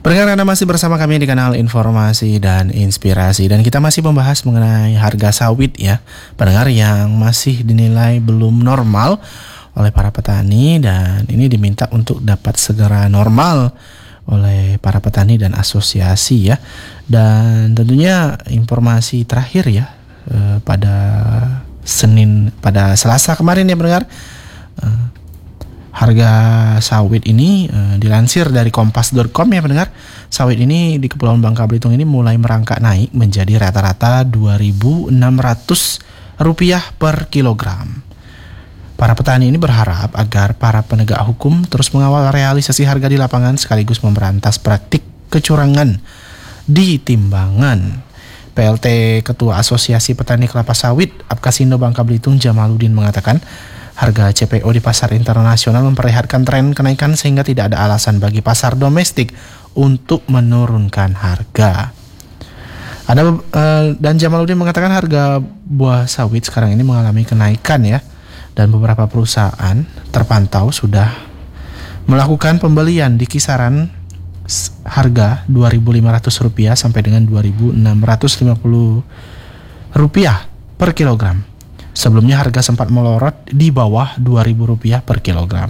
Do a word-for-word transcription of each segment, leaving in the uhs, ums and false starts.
Pendengar, Anda masih bersama kami di kanal Informasi dan Inspirasi, dan kita masih membahas mengenai harga sawit ya, pendengar, yang masih dinilai belum normal oleh para petani, dan ini diminta untuk dapat segera normal oleh para petani dan asosiasi ya. Dan tentunya informasi terakhir ya, eh, pada Senin pada Selasa kemarin ya pendengar, eh, harga sawit ini uh, dilansir dari kompas titik com ya pendengar. Sawit ini di Kepulauan Bangka Belitung ini mulai merangkak naik menjadi rata-rata dua ribu enam ratus rupiah per kilogram. Para petani ini berharap agar para penegak hukum terus mengawal realisasi harga di lapangan sekaligus memberantas praktik kecurangan di timbangan. P L T Ketua Asosiasi Petani Kelapa Sawit Apkasindo Bangka Belitung Jamaluddin mengatakan harga C P O di pasar internasional memperlihatkan tren kenaikan sehingga tidak ada alasan bagi pasar domestik untuk menurunkan harga. Ada uh, dan Jamaluddin mengatakan harga buah sawit sekarang ini mengalami kenaikan ya, dan beberapa perusahaan terpantau sudah melakukan pembelian di kisaran harga dua ribu lima ratus rupiah sampai dengan dua ribu enam ratus lima puluh rupiah per kilogram. Sebelumnya harga sempat melorot di bawah dua ribu rupiah per kilogram.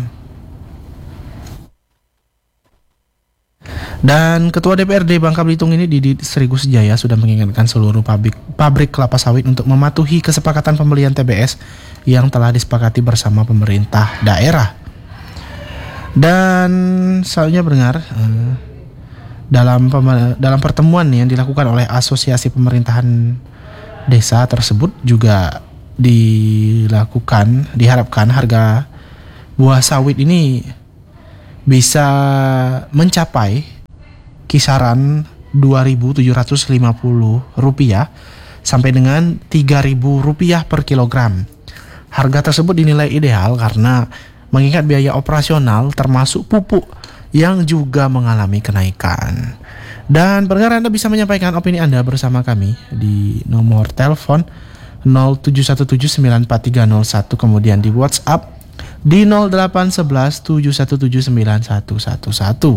Dan Ketua D P R D Bangka Belitung ini Didi Serigu Sejaya sudah mengingatkan seluruh pabrik, pabrik kelapa sawit untuk mematuhi kesepakatan pembelian T B S yang telah disepakati bersama pemerintah daerah. Dan selanjutnya pendengar, eh, dalam dalam pertemuan yang dilakukan oleh Asosiasi Pemerintahan Desa tersebut juga dilakukan, diharapkan harga buah sawit ini bisa mencapai kisaran dua ribu tujuh ratus lima puluh rupiah sampai dengan tiga ribu rupiah per kilogram. Harga tersebut dinilai ideal karena mengingat biaya operasional termasuk pupuk yang juga mengalami kenaikan. Dan pendengar, Anda bisa menyampaikan opini Anda bersama kami di nomor telepon nol tujuh satu tujuh sembilan empat tiga nol satu, kemudian di WhatsApp di nol delapan satu satu tujuh satu tujuh sembilan satu satu satu.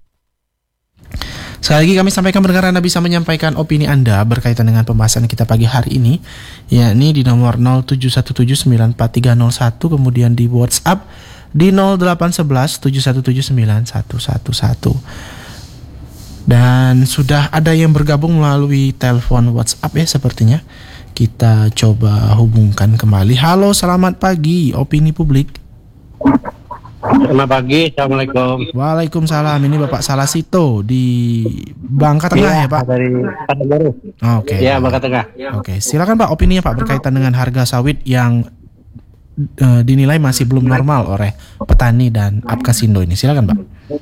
Sekali lagi kami sampaikan pendengar, Anda bisa menyampaikan opini Anda berkaitan dengan pembahasan kita pagi hari ini, yakni di nomor nol tujuh satu tujuh sembilan empat tiga nol satu, kemudian di WhatsApp di nol delapan satu satu tujuh satu tujuh sembilan satu satu satu. Dan sudah ada yang bergabung melalui telepon WhatsApp ya sepertinya. Kita coba hubungkan kembali. Halo, selamat pagi, Opini Publik. Selamat pagi, Assalamualaikum. Waalaikumsalam, ini Bapak Salasito di Bangka Tengah ya, ya Pak? Dari Padebaru. Oke. Okay. Ya, Bangka Tengah. Oke, okay. Silakan Pak, opininya Pak berkaitan dengan harga sawit yang uh, dinilai masih belum normal oleh petani dan Apkasindo ini. Silakan Pak.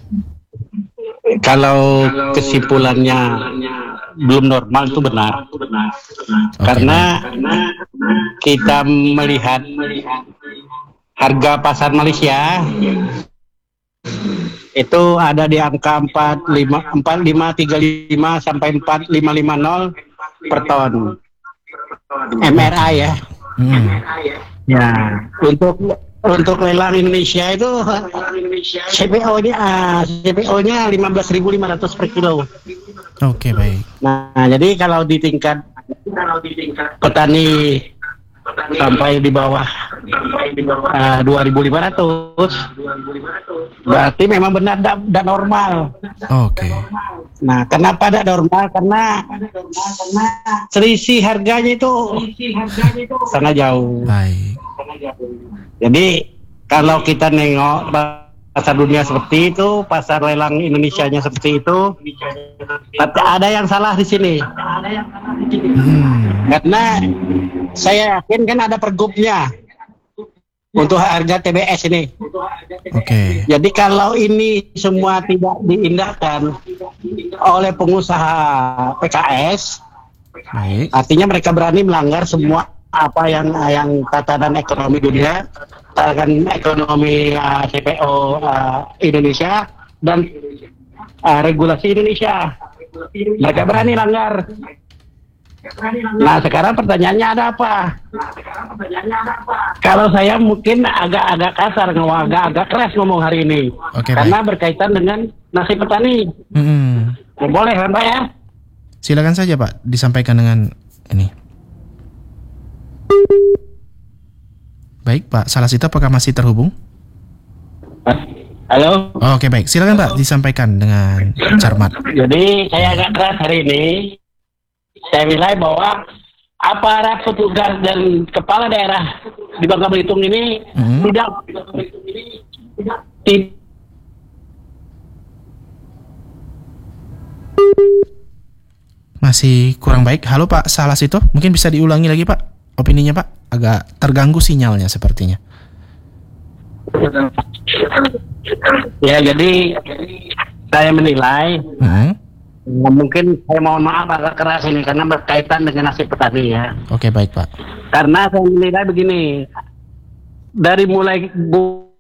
Kalau kesimpulannya belum normal itu benar, okay. Karena kita melihat harga pasar Malaysia itu ada di angka empat lima tiga lima sampai empat lima lima nol per ton M R A ya. Hmm. Ya, untuk untuk lelang Indonesia itu C P O-nya uh, C P O-nya lima belas ribu lima ratus per kilo. Oke, okay, baik. Nah, jadi kalau di tingkat petani sampai di bawah uh, dua ribu lima ratus berarti memang benar tidak normal. Oke. Okay. Nah, kenapa tidak normal? Karena selisih harganya itu sangat jauh. Baik. Jadi kalau kita nengok pasar dunia seperti itu, pasar lelang Indonesianya seperti itu, tapi ada yang salah di sini. Hmm. Karena saya yakin kan ada pergubnya untuk harga T B S ini. Oke. Okay. Jadi kalau ini semua tidak diindahkan oleh pengusaha P K S, baik. Artinya mereka berani melanggar semua apa yang yang tatanan ekonomi dunia, tatanan ekonomi uh, C P O uh, Indonesia dan uh, regulasi Indonesia. Mereka berani langgar. Nah sekarang pertanyaannya ada apa? Kalau saya mungkin agak-agak kasar, agak-agak keras ngomong hari ini, Oke, karena baik. berkaitan dengan nasib petani. Hmm. Boleh kan Pak ya? Silakan saja Pak, disampaikan dengan ini. Baik Pak Salasito, apakah masih terhubung? Halo. Oh, Oke baik, silakan Pak disampaikan dengan cermat. Jadi saya agak keras hari ini. Saya nilai bahwa aparat petugas dan kepala daerah di Bangka Belitung ini Hmm. tidak tidak Masih kurang baik. Halo Pak Salasito, mungkin bisa diulangi lagi Pak opininya Pak? Agak terganggu sinyalnya sepertinya. ya jadi saya menilai Hmm. mungkin saya mohon maaf agak keras ini karena berkaitan dengan nasib petani ya. Oke baik Pak. Karena saya menilai begini, dari mulai bu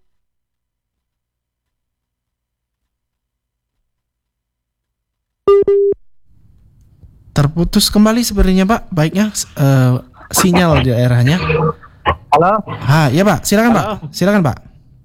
Terputus kembali sebenarnya Pak. Baiknya eh, sinyal di daerahnya. Halo. Ha, ya Pak, silakan Pak. Halo. Silakan Pak.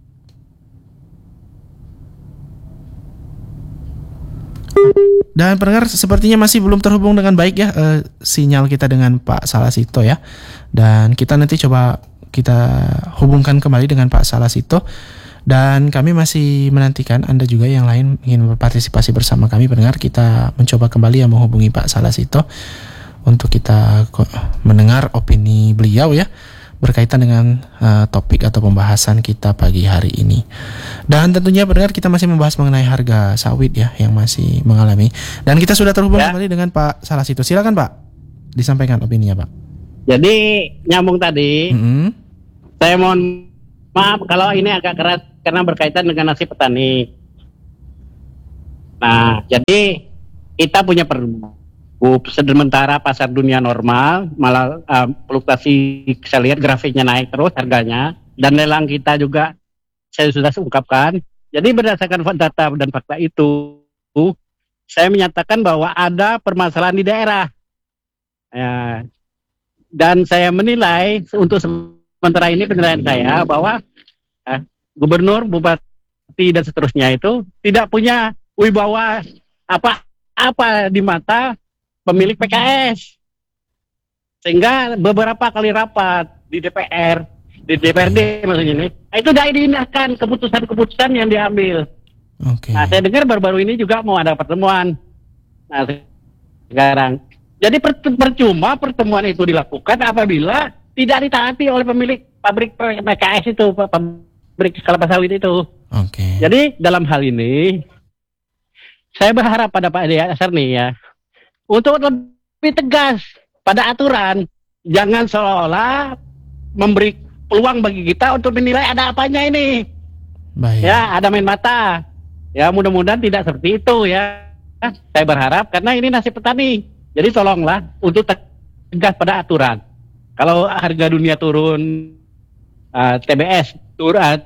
Dan pendengar sepertinya masih belum terhubung dengan baik ya eh, sinyal kita dengan Pak Salasito ya. Dan kita nanti coba kita hubungkan kembali dengan Pak Salasito. Dan kami masih menantikan Anda juga yang lain ingin berpartisipasi bersama kami pendengar. Kita mencoba kembali ya menghubungi Pak Salasito untuk kita ko- mendengar opini beliau ya berkaitan dengan uh, topik atau pembahasan kita pagi hari ini. Dan tentunya pendengar kita masih membahas mengenai harga sawit ya yang masih mengalami. Dan kita sudah terhubung Ya. kembali dengan Pak Salasito. Silakan Pak, disampaikan opininya Pak. Jadi nyambung tadi, Mm-hmm. saya mohon maaf kalau ini agak keras karena berkaitan dengan nasib petani. Nah, jadi kita punya perbu sementara pasar dunia normal, malah uh, fluktuasi saya lihat grafiknya naik terus harganya, dan lelang kita juga saya sudah ungkapkan. Jadi berdasarkan data dan fakta itu, saya menyatakan bahwa ada permasalahan di daerah. Ya, dan saya menilai untuk sementara ini penilaian saya bahwa eh, gubernur, bupati dan seterusnya itu tidak punya wibawa apa-apa di mata pemilik P K S, sehingga beberapa kali rapat di D P R, di D P R D maksudnya ini, itu sudah diindahkan keputusan-keputusan yang diambil. Oke. Nah, saya dengar baru-baru ini juga mau ada pertemuan. Nah, sekarang jadi per- percuma pertemuan itu dilakukan apabila tidak ditaati oleh pemilik pabrik P K S itu, pabrik kelapa sawit itu. Oke. Jadi dalam hal ini saya berharap pada Pak Edi Asarni ya untuk lebih tegas pada aturan, jangan seolah-olah memberi peluang bagi kita untuk menilai ada apanya ini. Baik. Ya, ada main mata. Ya, mudah-mudahan tidak seperti itu ya. Saya berharap karena ini nasib petani. Jadi tolonglah untuk tegas pada aturan. Kalau harga dunia turun, uh, T B S turun,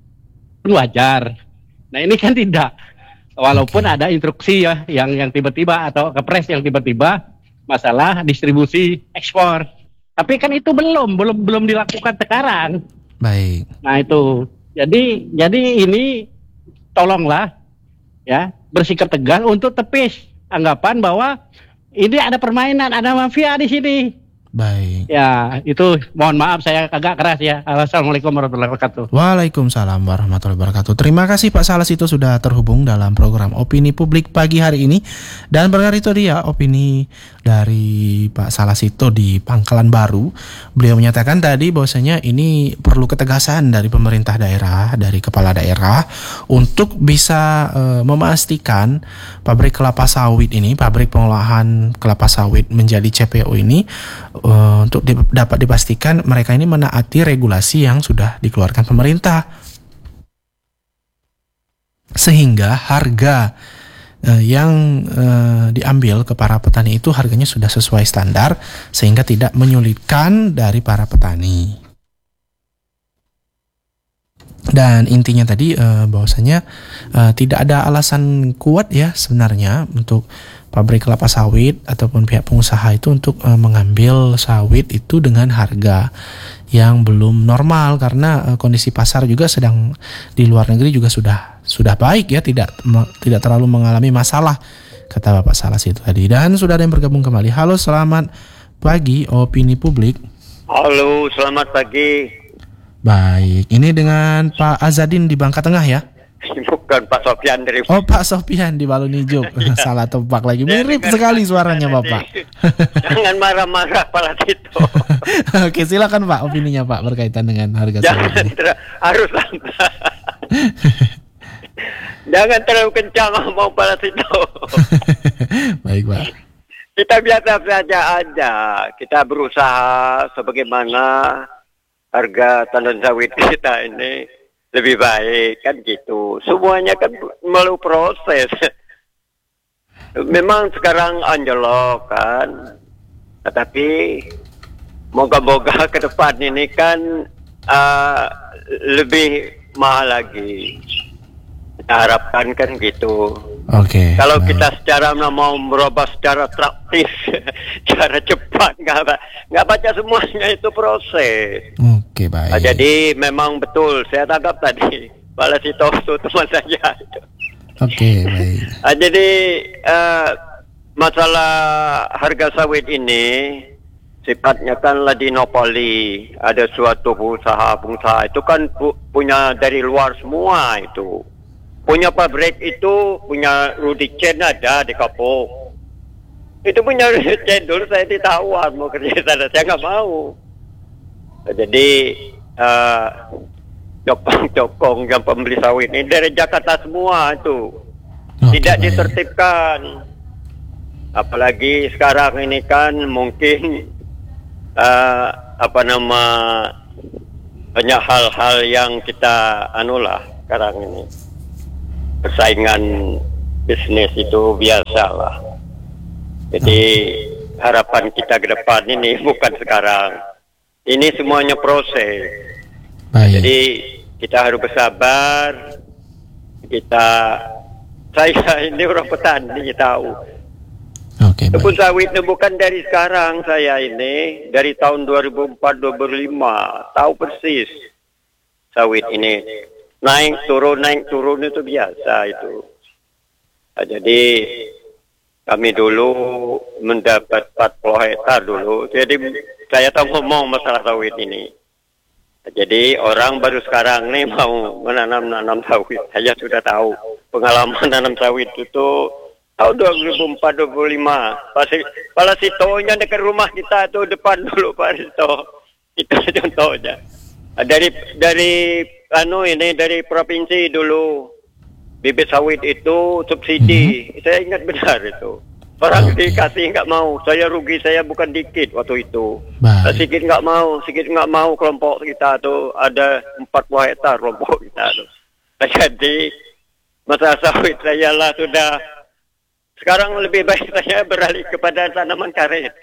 wajar. Nah ini kan tidak. Walaupun Oke. ada instruksi ya yang yang tiba-tiba atau kepres yang tiba-tiba masalah distribusi ekspor. Tapi kan itu belum belum belum dilakukan sekarang. Baik. Nah itu. Jadi jadi ini tolonglah ya bersikap tegas untuk tepis anggapan bahwa ini ada permainan, ada mafia di sini. Baik. Ya, itu mohon maaf saya agak keras ya. Assalamualaikum warahmatullahi wabarakatuh. Waalaikumsalam warahmatullahi wabarakatuh. Terima kasih Pak Salasito sudah terhubung dalam program Opini Publik pagi hari ini. Dan berkali itu dia opini dari Pak Salasito di Pangkalan Baru. Beliau menyatakan tadi bahwasanya ini perlu ketegasan dari pemerintah daerah, dari kepala daerah untuk bisa e, memastikan pabrik kelapa sawit ini, pabrik pengolahan kelapa sawit menjadi C P O ini Uh, untuk di, dapat dipastikan mereka ini menaati regulasi yang sudah dikeluarkan pemerintah sehingga harga uh, yang uh, diambil ke para petani itu harganya sudah sesuai standar sehingga tidak menyulitkan dari para petani. Dan intinya tadi uh, bahwasanya uh, tidak ada alasan kuat ya sebenarnya untuk pabrik kelapa sawit ataupun pihak pengusaha itu untuk uh, mengambil sawit itu dengan harga yang belum normal karena uh, kondisi pasar juga sedang di luar negeri juga sudah sudah baik ya, tidak me, tidak terlalu mengalami masalah, kata Bapak Salas itu tadi. Dan sudah ada yang bergabung kembali. Halo, selamat pagi Opini Publik. Halo, selamat pagi. Baik, ini dengan Pak Azadin di Bangka Tengah ya? Bukan, Pak Sofian dari... Oh, Pak Sofian di Balunijuk. Salah tebak lagi. Mirip sekali suaranya Bapak. Jangan marah-marah Pak Tito. Oke, silakan Pak, opininya Pak berkaitan dengan harga sawit ini. Ter- harus Jangan terlalu kencang ngomong Pak Tito. Baik Pak. Kita biasa saja aja. Kita berusaha sebagaimana harga tandan sawit kita ini lebih baik kan gitu. Semuanya kan melalui proses. Memang sekarang anjlok kan. Tetapi moga-moga ke depan ini kan uh, lebih mahal lagi. Kita harapkan kan gitu. Oke. Okay, Kalau baik. kita secara mau merubah secara praktis, secara cepat, nggak nggak baca semuanya itu proses. Oke okay, baik. Nah, jadi memang betul saya tangkap tadi Pak Lasito itu teman saya. Oke okay, baik. Nah, jadi uh, masalah harga sawit ini sifatnya kan ladinopoli. Ada suatu pengusaha-pengusaha itu kan pu- punya dari luar semua itu. Punya pabrik itu, punya Rudy Chen ada di Kapuk. Itu punya Rudy Chen dulu saya ditawar mau kerja sana, saya nggak mau. Jadi uh, cokong-cokong yang pembeli sawit ini dari Jakarta semua itu. Okay, Tidak baik. ditertibkan. Apalagi sekarang ini kan mungkin uh, apa nama banyak hal-hal yang kita anulah sekarang ini. Persaingan bisnis itu biasa lah. Jadi harapan kita ke depan ini bukan sekarang. Ini semuanya proses. Baik. Jadi kita harus bersabar. Kita, saya ini orang petani tahu. Oke, okay, Kebun baik. sawit itu bukan dari sekarang saya ini. Dari tahun dua ribu empat dua ribu lima. Tahu persis sawit ini. Naik turun naik turun itu biasa itu. Nah, jadi kami dulu mendapat empat puluh hektar dulu. Jadi saya tahu ngomong masalah sawit ini. Nah, jadi orang baru sekarang nih mau menanam-nanam sawit. Saya sudah tahu pengalaman nanam sawit itu tahun dua ribu empat dua ribu lima. Pak Lasitonya dekat rumah kita tuh depan dulu Pak Lasito. Itu contohnya. Dari dari anu ini dari provinsi dulu bibit sawit itu subsidi. Mm-hmm. Saya ingat benar itu. Orang okay. dikasih nggak mau. Saya rugi saya bukan dikit waktu itu. Baik. Sedikit nggak mau, sedikit nggak mau kelompok kita tuh ada empat puluh hektar kelompok kita tuh. Jadi masalah sawit saya lah sudah. Sekarang lebih baik saya beralih kepada tanaman karet.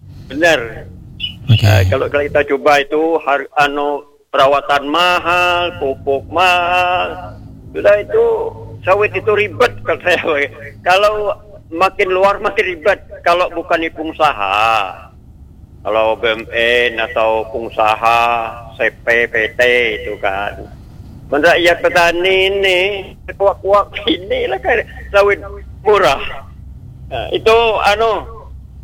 Benar. Okay. Nah, kalau kita coba itu har, anu perawatan mahal, pupuk mahal, sudah itu sawit itu ribet kalau saya. Kalau makin luar makin ribet kalau bukan di pengusaha. Kalau B M N atau pengusaha C P P T itu kan. Rakyat petani ini kuak-kuak ini lah kan sawit murah. Nah, itu anu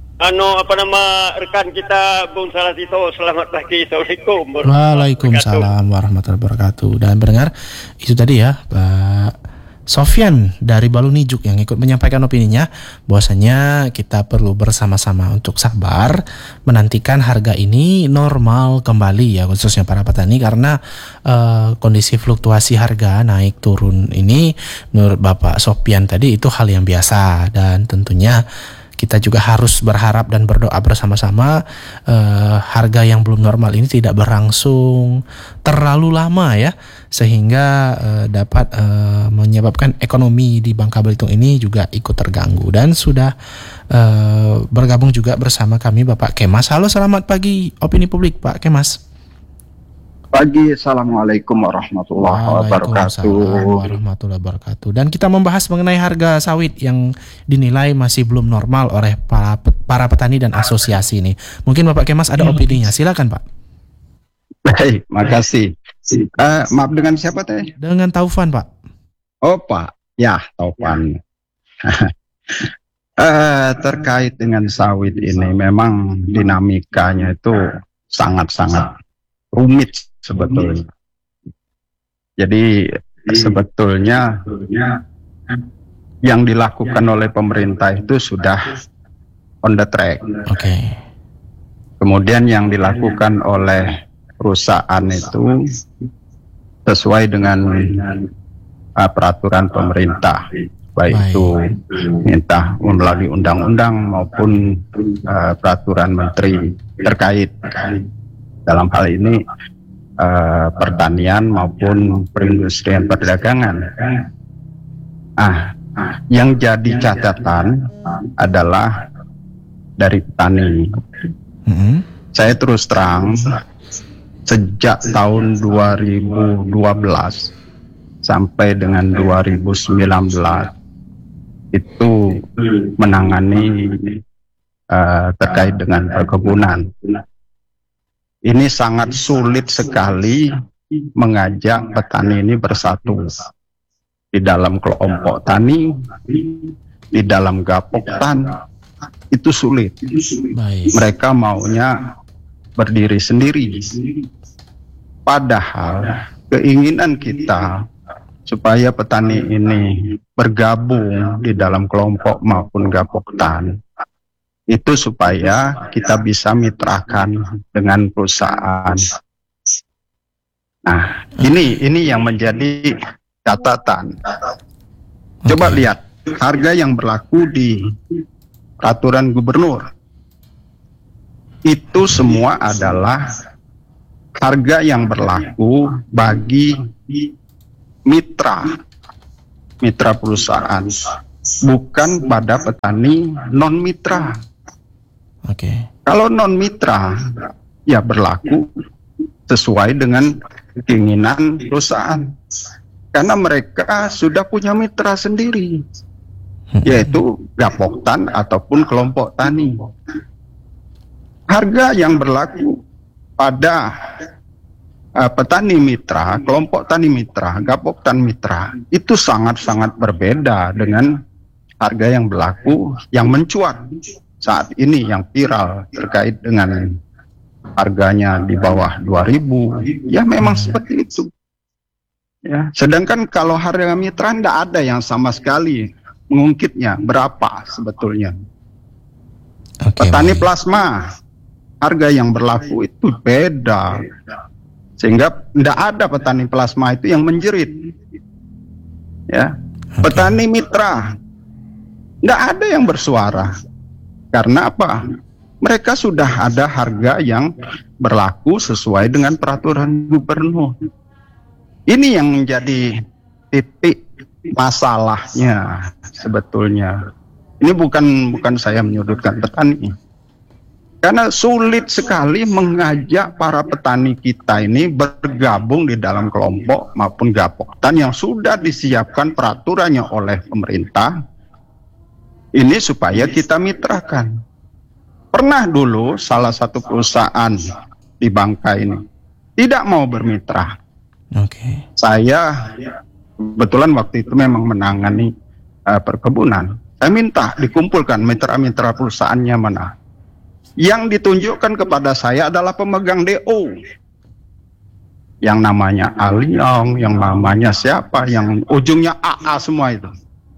Ano apa nama rekan kita Bung Salasito, selamat pagi. Assalamualaikum. Waalaikumsalam warahmatullahi wabarakatuh. Dan pendengar, itu tadi ya Pak Sofian dari Balunijuk yang ikut menyampaikan opininya bahwasanya kita perlu bersama-sama untuk sabar menantikan harga ini normal kembali ya, khususnya para petani karena uh, kondisi fluktuasi harga naik turun ini menurut Bapak Sofian tadi itu hal yang biasa dan tentunya kita juga harus berharap dan berdoa bersama-sama uh, harga yang belum normal ini tidak berlangsung terlalu lama ya, sehingga uh, dapat uh, menyebabkan ekonomi di Bangka Belitung ini juga ikut terganggu. Dan sudah uh, bergabung juga bersama kami Bapak Kemas. Halo, selamat pagi Opini Publik Pak Kemas. Pagi, Assalamualaikum warahmatullahi wabarakatuh. Waalaikumsalam warahmatullahi wabarakatuh. Dan kita membahas mengenai harga sawit yang dinilai masih belum normal oleh para, para petani dan asosiasi ini. Mungkin Bapak Kemas ada opininya, silakan Pak. Baik, makasih. Uh, maaf, dengan siapa teh? Dengan Taufan Pak. Oh Pak, ya Taufan. uh, terkait dengan sawit ini, memang dinamikanya itu sangat-sangat rumit sebetulnya. Jadi sebetulnya yang dilakukan oleh pemerintah itu sudah on the track. Oke. Okay. Kemudian yang dilakukan oleh perusahaan itu sesuai dengan uh, peraturan pemerintah, baik Baik. itu minta melalui undang-undang maupun uh, peraturan menteri terkait. Dalam hal ini uh, pertanian maupun perindustrian perdagangan. Ah, yang jadi catatan adalah dari petani. Mm-hmm. Saya terus terang sejak tahun dua ribu dua belas sampai dengan dua ribu sembilan belas itu menangani uh, terkait dengan perkebunan. Ini sangat sulit sekali mengajak petani ini bersatu di dalam kelompok tani, di dalam gapoktan, itu sulit. Baik. Mereka maunya berdiri sendiri. Padahal keinginan kita supaya petani ini bergabung di dalam kelompok maupun gapoktan itu supaya kita bisa mitrakan dengan perusahaan. Nah, ini ini yang menjadi catatan. Coba lihat harga yang berlaku di peraturan gubernur. Itu semua adalah harga yang berlaku bagi mitra mitra perusahaan, bukan pada petani non mitra. Oke. Okay. Kalau non mitra ya berlaku sesuai dengan keinginan perusahaan, karena mereka sudah punya mitra sendiri, yaitu gapoktan ataupun kelompok tani. Harga yang berlaku pada uh, petani mitra, kelompok tani mitra, gapoktan mitra itu sangat-sangat berbeda dengan harga yang berlaku yang mencuat saat ini, yang viral terkait dengan harganya di bawah dua ribu. Ya memang seperti itu. Ya, sedangkan kalau harga mitra tidak ada yang sama sekali mengungkitnya berapa sebetulnya. Okay, petani baik. Plasma harga yang berlaku itu beda, sehingga tidak ada petani plasma itu yang menjerit. Ya, okay. Petani mitra tidak ada yang bersuara. Karena apa? Mereka sudah ada harga yang berlaku sesuai dengan peraturan gubernur. Ini yang menjadi titik masalahnya sebetulnya. Ini bukan bukan saya menyudutkan petani. Karena sulit sekali mengajak para petani kita ini bergabung di dalam kelompok maupun gapoktan yang sudah disiapkan peraturannya oleh pemerintah. Ini supaya kita mitrakan. Pernah dulu salah satu perusahaan di Bangka ini tidak mau bermitra. Oke. Okay. Saya kebetulan waktu itu memang menangani uh, perkebunan. Saya minta dikumpulkan mitra-mitra perusahaannya mana. Yang ditunjukkan kepada saya adalah pemegang D O. Yang namanya Aliong, yang namanya siapa, yang ujungnya A A semua itu.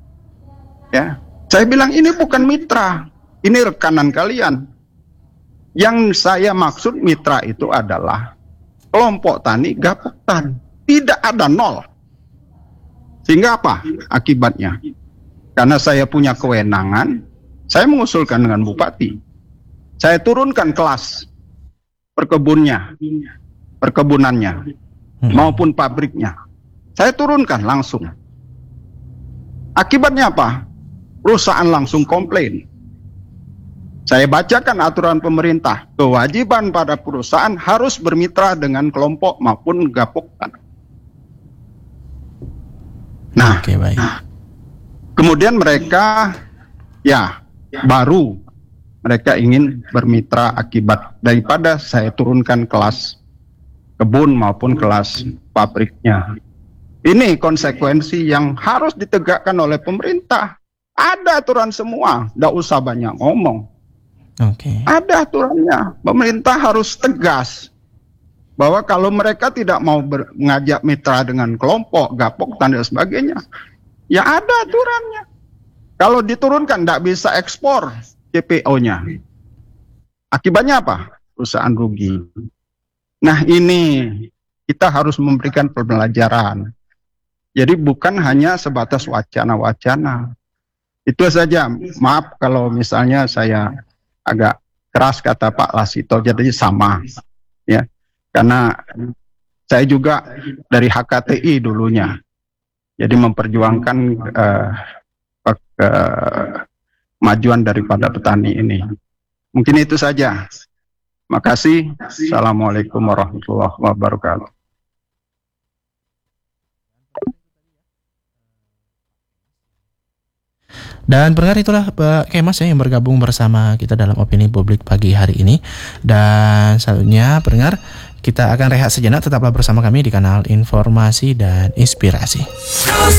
Ya. Saya bilang ini bukan mitra, ini rekanan kalian. Yang saya maksud mitra itu adalah kelompok tani gapoktan. Tidak ada nol. Sehingga apa akibatnya? Karena saya punya kewenangan, saya mengusulkan dengan bupati. Saya turunkan kelas perkebunnya, perkebunannya, hmm. maupun pabriknya. Saya turunkan langsung. Akibatnya apa? Perusahaan langsung komplain. Saya bacakan aturan pemerintah. Kewajiban pada perusahaan harus bermitra dengan kelompok maupun gapoktan. Nah, Oke, baik. kemudian mereka ya baru mereka ingin bermitra akibat daripada saya turunkan kelas kebun maupun kelas pabriknya. Ini konsekuensi yang harus ditegakkan oleh pemerintah. Ada aturan semua, tidak usah banyak ngomong. Oke. Ada aturannya. Pemerintah harus tegas bahwa kalau mereka tidak mau ber- mengajak mitra dengan kelompok, gapok, dan sebagainya, ya ada aturannya. Kalau diturunkan tidak bisa ekspor C P O-nya. Akibatnya apa? Perusahaan rugi. Nah, ini kita harus memberikan pembelajaran. Jadi bukan hanya sebatas wacana-wacana. Itu saja. Maaf kalau misalnya saya agak keras kata Pak Lasito, jadi sama ya. Karena saya juga dari H K T I dulunya. Jadi memperjuangkan uh, kemajuan daripada petani ini. Mungkin itu saja. Makasih. Assalamualaikum warahmatullahi wabarakatuh. Dan pendengar, itulah Pak Kemas ya yang bergabung bersama kita dalam Opini Publik pagi hari ini. Dan selanjutnya pendengar, kita akan rehat sejenak, tetaplah bersama kami di kanal Informasi dan Inspirasi.